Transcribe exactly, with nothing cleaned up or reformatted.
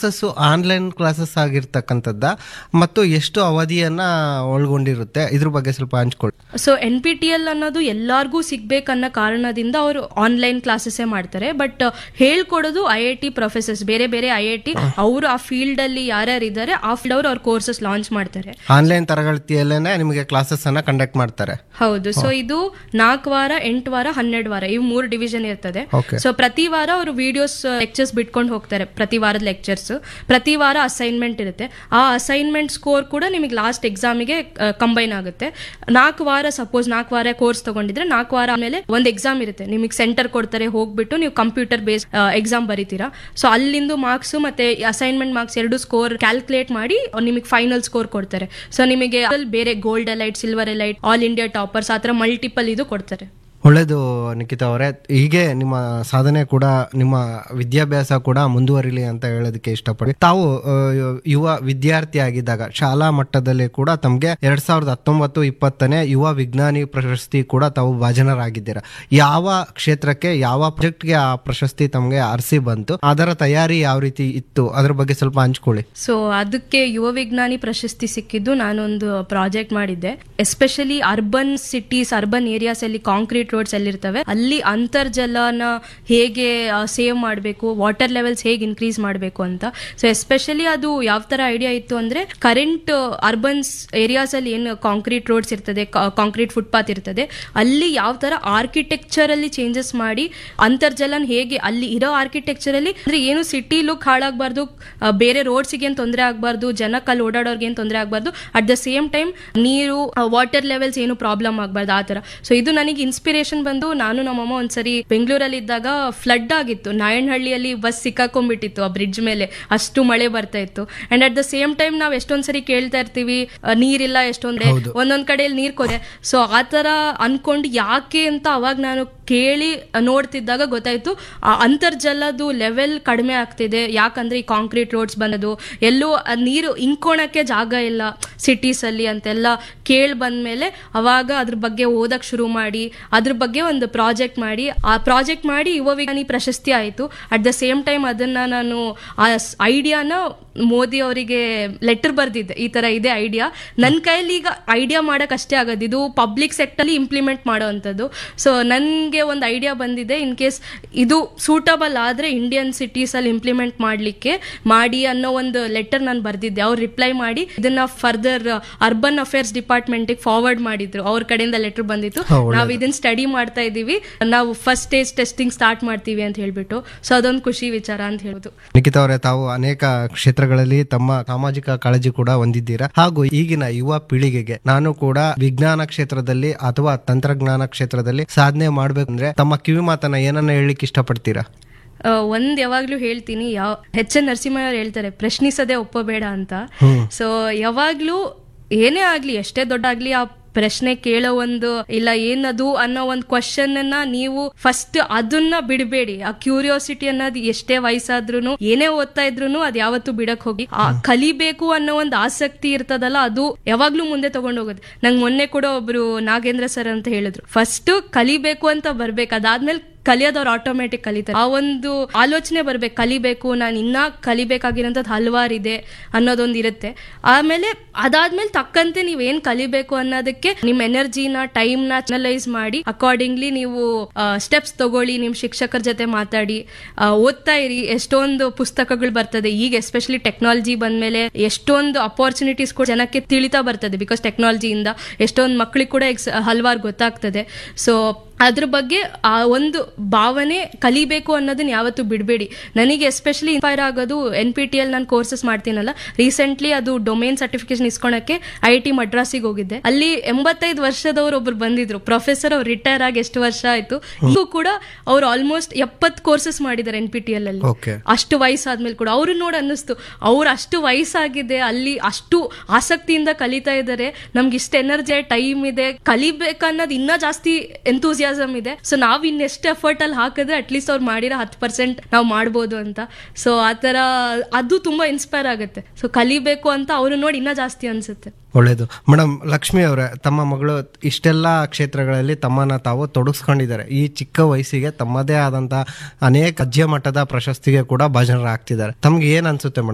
Classes online classes ಆಗಿರ್ತಕ್ಕಂಥದ್ದ ಮತ್ತು ಎಷ್ಟು ಅವಧಿಯನ್ನ ಒಳಗೊಂಡಿರುತ್ತೆ, ಇದ್ರ ಬಗ್ಗೆ ಸ್ವಲ್ಪ ಹಂಚ್ಕೊಳ್ಳಿ. So N P T L ಅನ್ನೋದು ಎಲ್ಲಾರ್ಗೂ ಸಿಗ್ಬೇಕನ್ನೋ ಕಾರಣದಿಂದ ಅವರು ಆನ್ಲೈನ್ ಕ್ಲಾಸಸ್ ಮಾಡ್ತಾರೆ. ಬಟ್ ಹೇಳ್ಕೊಡೋದು ಐ ಐ ಟಿ ಪ್ರೊಫೆಸರ್ಸ್, ಬೇರೆ ಬೇರೆ ಐ ಐ ಟಿ ಅವರು ಆ ಫೀಲ್ಡ್ ಅಲ್ಲಿ ಯಾರ್ಯಾರು ಇದ್ದಾರೆ ಆ ಫೀಲ್ಡ್ ಅವರು ಅವ್ರ ಕೋರ್ಸಸ್ ಲಾಂಚ್ ಮಾಡ್ತಾರೆ. ಆನ್ಲೈನ್ ತರಗತಿಯಲ್ಲೇನೆ ನಿಮಗೆ ಕ್ಲಾಸಸ್ ಅನ್ನ ಕಂಡಕ್ಟ್ ಮಾಡ್ತಾರೆ. ಹೌದು. ಸೊ ಇದು ನಾಲ್ಕು ವಾರ, ಎಂಟು ವಾರ, ಹನ್ನೆರಡು ವಾರ, ಇವು ಮೂರು ಡಿವಿಷನ್ ಇರ್ತದೆ. ಸೊ ಪ್ರತಿ ವಾರ ಅವರು ವಿಡಿಯೋಸ್ ಲೆಕ್ಚರ್ಸ್ ಬಿಟ್ಕೊಂಡು ಹೋಗ್ತಾರೆ. ಪ್ರತಿ ವಾರದ ಲೆಕ್ಚರ್ಸ್, ಪ್ರತಿ ವಾರ ಅಸೈನ್ಮೆಂಟ್ ಇರುತ್ತೆ. ಆ ಅಸೈನ್ಮೆಂಟ್ ಸ್ಕೋರ್ ಕೂಡ ನಿಮಗೆ ಲಾಸ್ಟ್ ಎಕ್ಸಾಮಿಗೆ ಕಂಬೈನ್ ಆಗುತ್ತೆ. ನಾಲ್ಕು ವಾರ ಸಪೋಸ್ ನಾಲ್ಕು ವಾರ ಕೋರ್ಸ್ ತಗೊಂಡಿದ್ರೆ ನಾಲ್ಕು ವಾರ ಆಮೇಲೆ ಒಂದು ಎಕ್ಸಾಮ್ ಇರುತ್ತೆ. ನಿಮಗೆ ಸೆಂಟರ್ ಕೊಡ್ತಾರೆ, ಹೋಗ್ಬಿಟ್ಟು ನೀವು ಕಂಪ್ಯೂಟರ್ ಬೇಸ್ ಎಕ್ಸಾಮ್ ಬರೀತೀರಾ. ಸೊ ಅಲ್ಲಿಂದು ಮಾರ್ಕ್ಸ್ ಮತ್ತೆ ಅಸೈನ್ಮೆಂಟ್ ಮಾರ್ಕ್ಸ್ ಎರಡು ಸ್ಕೋರ್ ಕ್ಯಾಲ್ಕುಲೇಟ್ ಮಾಡಿ ನಿಮಗೆ ಫೈನಲ್ ಸ್ಕೋರ್ ಕೊಡ್ತಾರೆ. ಸೊ ನಿಮಗೆ ಬೇರೆ gold elite, silver elite, all India toppers ಆ ಥರ ಮಲ್ಟಿಪಲ್ ಇದು ಕೊಡ್ತಾರೆ. ಒಳ್ಳೇದು ನಿಖಿತಾ ಅವರೇ, ಹೀಗೆ ನಿಮ್ಮ ಸಾಧನೆ ಕೂಡ ನಿಮ್ಮ ವಿದ್ಯಾಭ್ಯಾಸ ಕೂಡ ಮುಂದುವರಿಲಿ ಅಂತ ಹೇಳೋದಕ್ಕೆ ಇಷ್ಟಪಡಿ. ತಾವು ಯುವ ವಿದ್ಯಾರ್ಥಿ ಆಗಿದ್ದಾಗ ಶಾಲಾ ಮಟ್ಟದಲ್ಲಿ ಕೂಡ ತಮಗೆ ಎರಡ್ ಸಾವಿರದ ಹತ್ತೊಂಬತ್ತು ಇಪ್ಪತ್ತನೇ ಯುವ ವಿಜ್ಞಾನಿ ಪ್ರಶಸ್ತಿ ಕೂಡ ತಾವು ಭಾಜನರಾಗಿದ್ದೀರಾ. ಯಾವ ಕ್ಷೇತ್ರಕ್ಕೆ, ಯಾವ ಪ್ರಾಜೆಕ್ಟ್ಗೆ ಆ ಪ್ರಶಸ್ತಿ ತಮಗೆ ಆರಿಸಿ ಬಂತು, ಅದರ ತಯಾರಿ ಯಾವ ರೀತಿ ಇತ್ತು, ಅದ್ರ ಬಗ್ಗೆ ಸ್ವಲ್ಪ ಹಂಚ್ಕೊಳ್ಳಿ. ಸೊ ಅದಕ್ಕೆ ಯುವ ವಿಜ್ಞಾನಿ ಪ್ರಶಸ್ತಿ ಸಿಕ್ಕಿದ್ದು ನಾನೊಂದು ಪ್ರಾಜೆಕ್ಟ್ ಮಾಡಿದ್ದೆ. Especially urban cities, urban areas ಅಲ್ಲಿ ಕಾಂಕ್ರೀಟ್ ರೋಡ್ಸ್ ಎಲ್ಲಿರ್ತವೆ ಅಲ್ಲಿ ಅಂತರ್ಜಲನ ಹೇಗೆ ಸೇವ್ ಮಾಡಬೇಕು, ವಾಟರ್ ಲೆವೆಲ್ಸ್ ಹೇಗೆ ಇನ್ಕ್ರೀಸ್ ಮಾಡಬೇಕು ಅಂತ. ಸೊ ಎಸ್ಪೆಷಲಿ ಅದು ಯಾವ ತರ ಐಡಿಯಾ ಇತ್ತು ಅಂದ್ರೆ, ಕರೆಂಟ್ ಅರ್ಬನ್ಸ್ ಏರಿಯಾಸ್ ಅಲ್ಲಿ ಏನು ಕಾಂಕ್ರೀಟ್ ರೋಡ್ಸ್ ಇರ್ತದೆ, ಕಾಂಕ್ರೀಟ್ ಫುಟ್ಪಾತ್ ಇರ್ತದೆ, ಅಲ್ಲಿ ಯಾವ ತರ ಆರ್ಕಿಟೆಕ್ಚರ್ ಅಲ್ಲಿ ಚೇಂಜಸ್ ಮಾಡಿ ಅಂತರ್ಜಲನ ಹೇಗೆ ಅಲ್ಲಿ ಇರೋ ಆರ್ಕಿಟೆಕ್ಚರ್ ಅಲ್ಲಿ ಅಂದ್ರೆ ಏನು ಸಿಟಿ ಲುಕ್ ಹಾಳಾಗಬಾರ್ದು, ಬೇರೆ ರೋಡ್ಸ್ಗೆ ಏನು ತೊಂದರೆ ಆಗಬಾರ್ದು, ಜನಕ್ಕೆ ಅಲ್ಲಿ ಓಡಾಡೋರ್ಗೆ ಏನು ತೊಂದರೆ ಆಗಬಾರ್ದು, ಅಟ್ ದ ಸೇಮ್ ಟೈಮ್ ನೀರು ವಾಟರ್ ಲೆವೆಲ್ಸ್ ಏನು ಪ್ರಾಬ್ಲಮ್ ಆಗಬಾರ್ದು ಆ ತರ. ಸೊ ಇದು ನನಗೆ ಇನ್ಸ್ಪಿರೇಷನ್ ಬಂದು, ನಾನು ನಮ್ಮಮ್ಮ ಒಂದ್ಸರಿ ಬೆಂಗಳೂರಲ್ಲಿ ಇದ್ದಾಗ ಫ್ಲಡ್ ಆಗಿತ್ತು, ನಾಯನಹಳ್ಳಿಯಲ್ಲಿ ಬಸ್ ಸಿಕ್ಕಾಕೊಂಡ್ಬಿಟ್ಟಿತ್ತು ಆ ಬ್ರಿಡ್ಜ್ ಮೇಲೆ, ಅಷ್ಟು ಮಳೆ ಬರ್ತಾ ಇತ್ತು. And at the same time ನಾವ್ ಎಷ್ಟೊಂದ್ಸರಿ ಕೇಳ್ತಾ ಇರ್ತೀವಿ ನೀರಿಲ್ಲ ಎಷ್ಟೊಂದ್ರೆ, ಒಂದೊಂದ್ ಕಡೆಯಲ್ಲಿ ನೀರ್ ಕೊರೆ. ಸೊ ಆತರ ಅನ್ಕೊಂಡು ಯಾಕೆ ಅಂತ ಅವಾಗ ನಾನು ಕೇಳಿ ನೋಡ್ತಿದ್ದಾಗ ಗೊತ್ತಾಯ್ತು, ಆ ಅಂತರ್ಜಲದ್ದು ಲೆವೆಲ್ ಕಡಿಮೆ ಆಗ್ತಿದೆ. ಯಾಕಂದ್ರೆ ಈ ಕಾಂಕ್ರೀಟ್ ರೋಡ್ಸ್ ಬಂದದು, ಎಲ್ಲೂ ನೀರು ಇಂಕೋಣಕ್ಕೆ ಜಾಗ ಇಲ್ಲ ಸಿಟೀಸ್ ಅಲ್ಲಿ ಅಂತೆಲ್ಲ ಕೇಳಿ ಬಂದ್ಮೇಲೆ ಅವಾಗ ಅದ್ರ ಬಗ್ಗೆ ಓದಕ್ ಶುರು ಮಾಡಿ ಅದ್ರ ಬಗ್ಗೆ ಒಂದು ಪ್ರಾಜೆಕ್ಟ್ ಮಾಡಿ ಆ ಪ್ರಾಜೆಕ್ಟ್ ಮಾಡಿ ಯುವ ವಿಜ್ಞಾನಿ ಪ್ರಶಸ್ತಿ ಆಯಿತು. ಅಟ್ ದ ಸೇಮ್ ಟೈಮ್ ಅದನ್ನ ನಾನು ಆ ಐಡಿಯಾನ ಮೋದಿ ಅವರಿಗೆ ಲೆಟರ್ ಬರ್ದಿದ್ದೆ, ಈ ತರ ಇದೆ ಐಡಿಯಾ, ನನ್ನ ಕೈಯಲ್ಲಿ ಈಗ ಐಡಿಯಾ ಮಾಡಕ್ ಅಷ್ಟೇ ಆಗೋದು, ಇದು ಪಬ್ಲಿಕ್ ಸೆಕ್ಟರ್ ಇಂಪ್ಲಿಮೆಂಟ್ ಮಾಡೋ ಅಂಥದ್ದು. ಸೊ ನನ್ಗೆ ಒಂದು ಐಡಿಯಾ ಬಂದಿದೆ, ಇನ್ ಕೇಸ್ ಇದು ಸೂಟಬಲ್ ಆದ್ರೆ ಇಂಡಿಯನ್ ಸಿಟೀಸ್ ಅಲ್ಲಿ ಇಂಪ್ಲಿಮೆಂಟ್ ಮಾಡ್ಲಿಕ್ಕೆ ಮಾಡಿ ಅನ್ನೋ ಒಂದು ಲೆಟರ್ ನಾನು ಬರ್ದಿದ್ದೆ. ಅವ್ರು ರಿಪ್ಲೈ ಮಾಡಿ ಇದನ್ನ further urban affairs department forward ಮಾಡಿದ್ರು. ಅವ್ರ ಕಡೆಯಿಂದ ಲೆಟರ್ ಬಂದಿತ್ತು, ನಾವ್ ಇದನ್ನ ಸ್ಟಡಿ ಮಾಡ್ತಾ ಇದೀವಿ, ನಾವು ಫಸ್ಟ್ ಸ್ಟೇಜ್ ಟೆಸ್ಟಿಂಗ್ ಸ್ಟಾರ್ಟ್ ಮಾಡ್ತೀವಿ ಅಂತ ಹೇಳ್ಬಿಟ್ಟು. ಸೊ ಅದೊಂದು ಖುಷಿ ವಿಚಾರ ಅಂತ ಹೇಳುದು. ನಿಖಿತಾ ಅವರೇ, ತಾವು ಅನೇಕ ಕ್ಷೇತ್ರಗಳಲ್ಲಿ ತಮ್ಮ ಸಾಮಾಜಿಕ ಕಾಳಜಿ ಕೂಡ ಹೊಂದಿದ್ದೀರಾ. ಹಾಗೂ ಈಗಿನ ಯುವ ಪೀಳಿಗೆಗೆ ನಾನು ಕೂಡ ವಿಜ್ಞಾನ ಕ್ಷೇತ್ರದಲ್ಲಿ ಅಥವಾ ತಂತ್ರಜ್ಞಾನ ಕ್ಷೇತ್ರದಲ್ಲಿ ಸಾಧನೆ ಮಾಡ್ಬೇಕಂದ್ರೆ ತಮ್ಮ ಕಿವಿ ಮಾತನ್ನ ಏನನ್ನ ಹೇಳಲಿಕ್ಕೆ ಇಷ್ಟಪಡ್ತೀರಾ? ಒಂದ್ ಯಾವಾಗ್ಲೂ ಹೇಳ್ತೀನಿ, ಯಾವ ಎಚ್ ಎನ್ ನರಸಿಂಹ ಅವ್ರು ಹೇಳ್ತಾರೆ, ಪ್ರಶ್ನಿಸದೆ ಒಪ್ಪಬೇಡ ಅಂತ. ಸೊ ಯಾವಾಗ್ಲೂ ಏನೇ ಆಗ್ಲಿ, ಎಷ್ಟೇ ದೊಡ್ಡ ಆಗ್ಲಿ, ಆ ಪ್ರಶ್ನೆ ಕೇಳೋ ಒಂದು ಇಲ್ಲ ಏನದು ಅನ್ನೋ ಒಂದು ಕ್ವಶನ್ ಅನ್ನ ನೀವು ಫಸ್ಟ್ ಅದನ್ನ ಬಿಡಬೇಡಿ. ಆ ಕ್ಯೂರಿಯಾಸಿಟಿ ಅನ್ನೋದು ಎಷ್ಟೇ ವಯಸ್ಸಾದ್ರೂ, ಏನೇ ಓದ್ತಾ ಇದ್ರು ಅದ್ ಯಾವತ್ತೂ ಬಿಡಕ್ ಹೋಗಿ, ಆ ಕಲಿಬೇಕು ಅನ್ನೋ ಒಂದು ಆಸಕ್ತಿ ಇರ್ತದಲ್ಲ, ಅದು ಯಾವಾಗ್ಲೂ ಮುಂದೆ ತಗೊಂಡ್ ಹೋಗುತ್ತೆ. ನಂಗೆ ಮೊನ್ನೆ ಕೂಡ ಒಬ್ರು ನಾಗೇಂದ್ರ ಸರ್ ಅಂತ ಹೇಳಿದ್ರು, ಫಸ್ಟ್ ಕಲಿಬೇಕು ಅಂತ ಬರ್ಬೇಕು, ಅದಾದ್ಮೇಲೆ ಕಲಿಯೋದವ್ರು ಆಟೋಮೆಟಿಕ್ ಕಲಿತಾರೆ. ಆ ಒಂದು ಆಲೋಚನೆ ಬರ್ಬೇಕು, ಕಲಿಬೇಕು, ನಾನು ಇನ್ನ ಕಲಿಬೇಕಾಗಿರೋಂಥದ್ದು ಹಲವಾರಿದೆ ಅನ್ನೋದೊಂದು ಇರುತ್ತೆ. ಆಮೇಲೆ ಅದಾದ್ಮೇಲೆ ತಕ್ಕಂತೆ ನೀವ್ ಏನ್ ಕಲಿಬೇಕು ಅನ್ನೋದಕ್ಕೆ ನಿಮ್ ಎನರ್ಜಿನ, ಟೈಮ್ ನ ಅನಲೈಸ್ ಮಾಡಿ ಅಕಾರ್ಡಿಂಗ್ಲಿ ನೀವು ಸ್ಟೆಪ್ಸ್ ತಗೊಳ್ಳಿ. ನಿಮ್ ಶಿಕ್ಷಕರ ಜೊತೆ ಮಾತಾಡಿ, ಓದ್ತಾ ಇರಿ. ಎಷ್ಟೊಂದು ಪುಸ್ತಕಗಳು ಬರ್ತದೆ ಈಗ, ಎಸ್ಪೆಷಲಿ ಟೆಕ್ನಾಲಜಿ ಬಂದ್ಮೇಲೆ ಎಷ್ಟೊಂದು ಅಪಾರ್ಚುನಿಟೀಸ್ ಕೂಡ ಜನಕ್ಕೆ ತಿಳಿತಾ ಬರ್ತದೆ. ಬಿಕಾಸ್ ಟೆಕ್ನಾಲಜಿಯಿಂದ ಎಷ್ಟೊಂದು ಮಕ್ಕಳಿಗೆ ಕೂಡ ಹಲವಾರು ಗೊತ್ತಾಗ್ತದೆ. ಸೊ ಅದ್ರ ಬಗ್ಗೆ ಆ ಒಂದು ಭಾವನೆ ಕಲಿಬೇಕು ಅನ್ನೋದನ್ನ ಯಾವತ್ತೂ ಬಿಡಬೇಡಿ. ನನಗೆ ಎಸ್ಪೆಷಲಿ ಇನ್ಸ್ಪೈರ್ ಆಗೋದು ಎನ್ ಪಿ ಟಿ ಎಲ್ ನಾನು ಕೋರ್ಸಸ್ ಮಾಡ್ತೀನಲ್ಲ, ರೀಸೆಂಟ್ಲಿ ಅದು domain certification ಇಸ್ಕೊಳಕ್ಕೆ I I T ಮಡ್ರಾಸಿಗೆ ಹೋಗಿದ್ದೆ. ಅಲ್ಲಿ ಎಂಬತ್ತೈದು ವರ್ಷದವ್ರು ಒಬ್ರು ಬಂದಿದ್ರು, ಪ್ರೊಫೆಸರ್. ಅವ್ರು ರಿಟೈರ್ ಆಗಿ ಎಷ್ಟು ವರ್ಷ ಆಯ್ತು, ಈಗೂ ಕೂಡ ಅವ್ರು ಆಲ್ಮೋಸ್ಟ್ ಎಪ್ಪತ್ತು ಕೋರ್ಸಸ್ ಮಾಡಿದ್ದಾರೆ ಎನ್ ಪಿ ಟಿ ಎಲ್ ಅಲ್ಲಿ. ಅಷ್ಟು ವಯಸ್ಸಾದ್ಮೇಲೆ ಕೂಡ ಅವ್ರು ನೋಡಿ ಅನ್ನಿಸ್ತು, ಅವ್ರು ಅಷ್ಟು ವಯಸ್ಸಾಗಿದೆ, ಅಲ್ಲಿ ಅಷ್ಟು ಆಸಕ್ತಿಯಿಂದ ಕಲಿತಾ ಇದ್ದಾರೆ. ನಮ್ಗೆ ಇಷ್ಟು ಎನರ್ಜಿ, ಟೈಮ್ ಇದೆ, ಕಲಿಬೇಕನ್ನೋದು ಇನ್ನ ಜಾಸ್ತಿ ಎಂತೂಸಿಯಾಸಮ್ ಇದೆ. ಸೊ ನಾವ್ ಇನ್ನೆಷ್ಟು ಎಫರ್ಟ್ ಅಲ್ಲಿ ಹಾಕಿದ್ರೆ ಅಟ್ಲೀಸ್ಟ್ ಅವ್ರು ಮಾಡಿರೋ ಹತ್ತು ಪರ್ಸೆಂಟ್ ನಾವು ಮಾಡ್ಬೋದು ಅಂತ. ಸೊ ಆತರ ಅದು ತುಂಬಾ ಇನ್ಸ್ಪೈರ್ ಆಗುತ್ತೆ. ಸೊ ಕಲಿಬೇಕು ಅಂತ ಅವ್ರು ನೋಡಿ ಇನ್ನ ಜಾಸ್ತಿ ಅನ್ಸುತ್ತೆ. ಒಳ್ಳೇದು. ಮೇಡಮ್ ಲಕ್ಷ್ಮಿ ಅವರೇ, ತಮ್ಮ ಮಗಳು ಇಷ್ಟೆಲ್ಲ ಕ್ಷೇತ್ರಗಳಲ್ಲಿ ತಮ್ಮನ್ನ ತಾವು ತೊಡಗಿಸ್ಕೊಂಡಿದ್ದಾರೆ. ಈ ಚಿಕ್ಕ ವಯಸ್ಸಿಗೆ ತಮ್ಮದೇ ಆದಂತ ಅನೇಕ ರಾಜ್ಯ ಮಟ್ಟದ ಪ್ರಶಸ್ತಿಗೆ ಕೂಡ ಭಾಜನರಾಗ್ತಿದ್ದಾರೆ. ತಮ್ಗೆ ಏನ್ ಅನ್ಸುತ್ತೆ ಮೇಡಮ್?